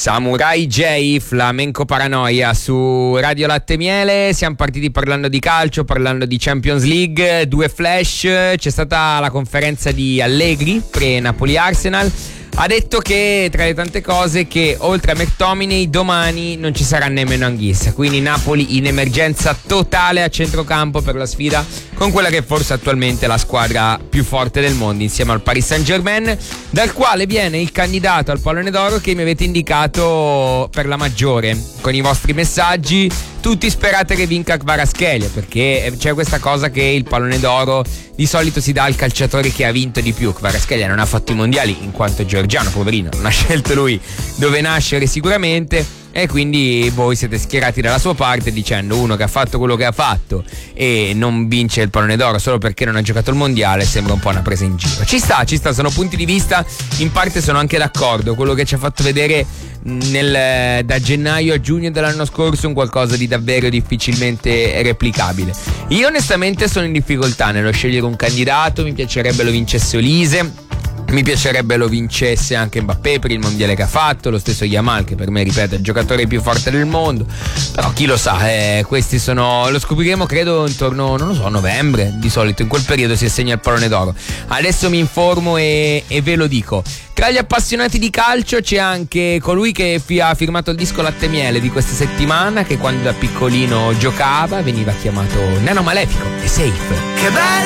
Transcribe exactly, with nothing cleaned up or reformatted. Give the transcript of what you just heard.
Samurai J, Flamenco Paranoia su Radio Latte Miele. Siamo partiti parlando di calcio, parlando di Champions League, due flash. C'è stata la conferenza di Allegri pre-Napoli-Arsenal. Ha detto che tra le tante cose che oltre a McTominay domani non ci sarà nemmeno Anguissa, quindi Napoli in emergenza totale a centrocampo per la sfida con quella che forse attualmente è la squadra più forte del mondo insieme al Paris Saint-Germain, dal quale viene il candidato al pallone d'oro che mi avete indicato per la maggiore con i vostri messaggi. Tutti sperate che vinca Kvaratskhelia, perché c'è questa cosa che il pallone d'oro di solito si dà al calciatore che ha vinto di più. Kvaratskhelia non ha fatto i mondiali in quanto georgiano, poverino, non ha scelto lui dove nascere sicuramente, e quindi voi siete schierati dalla sua parte dicendo uno che ha fatto quello che ha fatto e non vince il pallone d'oro solo perché non ha giocato il mondiale sembra un po' una presa in giro. Ci sta, ci sta, sono punti di vista, in parte sono anche d'accordo. Quello che ci ha fatto vedere nel, da gennaio a giugno dell'anno scorso un qualcosa di davvero difficilmente replicabile. Io onestamente sono in difficoltà nello scegliere un candidato. Mi piacerebbe lo vincesse Olise, mi piacerebbe lo vincesse anche Mbappé per il mondiale che ha fatto, lo stesso Yamal che per me, ripeto, è il giocatore più forte del mondo, però chi lo sa, eh, questi sono, lo scopriremo credo intorno, non lo so, a novembre, di solito in quel periodo si assegna il pallone d'oro. Adesso mi informo e, e ve lo dico. Tra gli appassionati di calcio c'è anche colui che fi- ha firmato il disco Latte Miele di questa settimana, che quando da piccolino giocava veniva chiamato Nano Malefico e Safe. Che bello